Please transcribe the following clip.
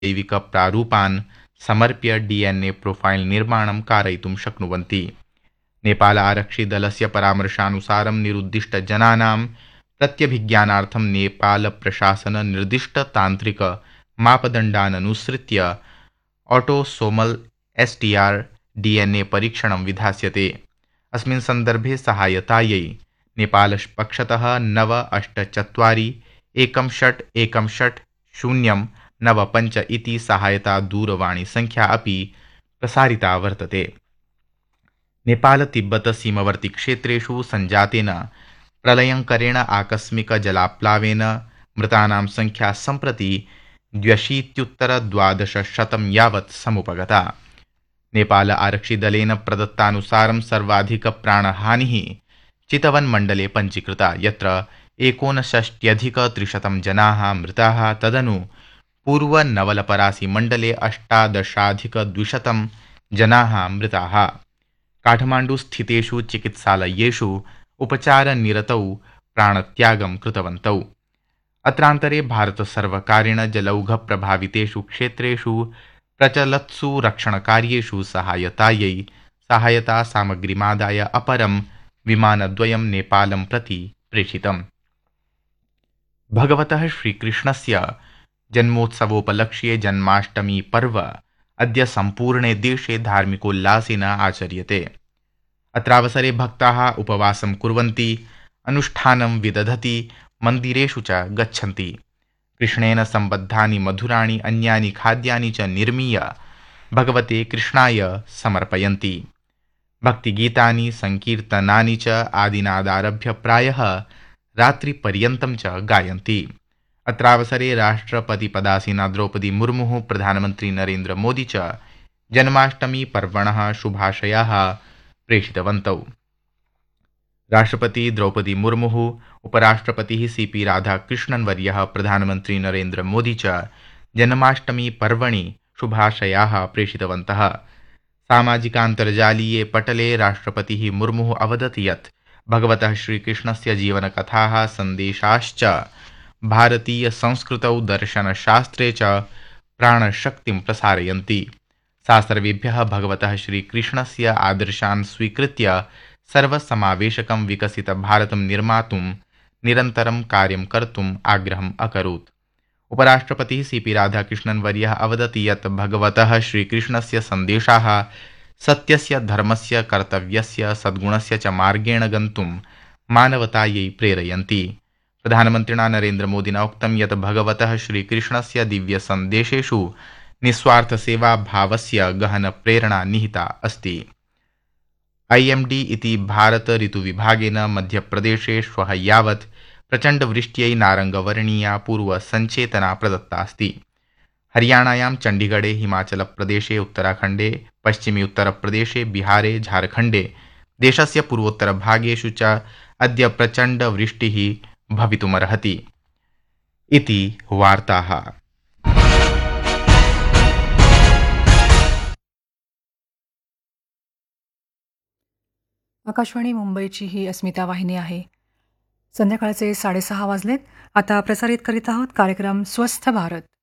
जैविकप्रारूपान् समर्प्य DNA profile निर्माणं कारयितुं शक्नुवन्ति। नेपाल आरक्षिदलस्य परामर्शानुसारं निरुद्दिष्टजनानां प्रत्यभिज्ञानार्थं नेपालप्रशासन निर्दिष्टतान्त्रिक मापदण्डान् अनुसृत्य ऑटोसोमल STR DNA परीक्षणं विधास्यते। अस्मिन् सन्दर्भे सहायतायै नेपालपक्षतः 98416095 इति सहायता दूरवाणीसङ्ख्या अपि प्रसारिता वर्तते। नेपाल-तिब्बत सीमवर्ती क्षेत्रेषु सञ्जातेन प्रलयङ्करेण आकस्मिकजलाप्लावेन मृतानां संख्या सम्प्रति 82,1200 यावत् समुपगता। नेपाल आरक्षिदलेन प्रदत्तानुसारं सर्वाधिकप्राणहानिः चितवन्मण्डले पञ्जीकृता, यत्र 69,300 जनाः मृताः। तदनु पूर्वनवलपरासीमण्डले 18,200 जनाः मृताः। काठमाण्डुस्थितेषु चिकित्सालयेषु उपचारनिरतौ प्राणत्यागं कृतवन्तौ। अत्रान्तरे भारतसर्वकारेण जलौघप्रभावितेषु क्षेत्रेषु प्रचलत्सु रक्षणकार्येषु सहायतायै सहायतासामग्रीमादाय अपरं विमानद्वयं नेपालं प्रति प्रेषितम्। भगवतः श्रीकृष्णस्य जन्मोत्सवोपलक्ष्ये जन्माष्टमी पर्व अद्य सम्पूर्णे देशे धार्मिकोल्लासेन आचर्यते। अत्रावसरे भक्ताः उपवासं कुर्वन्ति, अनुष्ठानं विदधति, मन्दिरेषु च गच्छन्ति। कृष्णेन सम्बद्धानि मधुराणि अन्यानि खाद्यानि च निर्मीय भगवते कृष्णाय समर्पयन्ति। भक्तिगीतानि संकीर्तनानि च आदिनादारभ्य प्रायः रात्रिपर्यन्तं च गायन्ति। अत्रावसरे राष्ट्रपतिपदासीना द्रौपदी मुर्मुः, प्रधानमन्त्री नरेन्द्र मोदी च जन्माष्टमी पर्वणः शुभाशयाः प्रेषितवन्तौ। राष्ट्रपति द्रौपदी मुर्मुः, उपराष्ट्रपतिः CP राधाकृष्णन् वर्यः, प्रधानमन्त्री नरेन्द्र मोदी च जन्माष्टमी पर्वणि शुभाशयाः प्रेषितवन्तः। सामाजिकान्तर्जालीये पटले राष्ट्रपतिः मुर्मुः अवदत् यत् भगवतः श्रीकृष्णस्य जीवनकथाः सन्देशाश्च भारतीयसंस्कृतौ दर्शनशास्त्रे च प्राणशक्तिं प्रसारयन्ति। सा सर्वेभ्यः भगवतः श्रीकृष्णस्य आदर्शान् स्वीकृत्य सर्वसमावेशकं विकसितभारतं निर्मातुं निरन्तरं कार्यं कर्तुम् आग्रहम् अकरोत्। उपराष्ट्रपतिः CP राधाकृष्णन् वर्यः अवदत् यत् भगवतः श्रीकृष्णस्य सन्देशाः सत्यस्य, धर्मस्य, कर्तव्यस्य, सद्गुणस्य च मार्गेण गन्तुं मानवतायै प्रेरयन्ति। प्रधानमन्त्रिणा नरेन्द्रमोदिना उक्तं यत् भगवतः श्रीकृष्णस्य दिव्यसन्देशेषु निस्वार्थसेवाभावस्य गहनप्रेरणा निहिता अस्ति। IMD इति भारत ऋतुविभागेन मध्यप्रदेशे श्वः यावत् प्रचण्डवृष्ट्यै नारङ्गवर्णीया पूर्वसञ्चेतना प्रदत्तास्ति। हरियाणायां चण्डीगढे, हिमाचलप्रदेशे, उत्तराखण्डे, पश्चिमी उत्तरप्रदेशे, बिहारे, झारखण्डे, देशस्य पूर्वोत्तरभागेषु च अद्य प्रचण्डवृष्टिः भवितुमर्हति इति वार्ताः। आकाशवाणी मुंबईची ही अस्मिता वाहिनी आहे. संध्याकाळचे 6:30 वाजलेत. आता प्रसारित करीत आहोत कार्यक्रम स्वस्थ भारत.